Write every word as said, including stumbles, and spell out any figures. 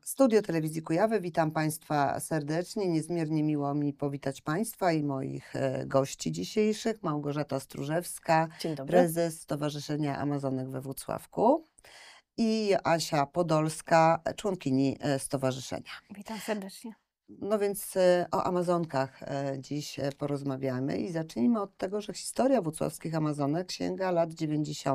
Studio Telewizji Kujawy, witam Państwa serdecznie. Niezmiernie miło mi powitać Państwa i moich e, gości dzisiejszych. Małgorzata Stróżewska, Dzień dobry. prezes Stowarzyszenia Amazonek we Włocławku i Asia Podolska, członkini e, stowarzyszenia. Witam serdecznie. No więc e, o Amazonkach e, dziś e, porozmawiamy i zacznijmy od tego, że historia włocławskich Amazonek sięga lat dziewięćdziesiątych.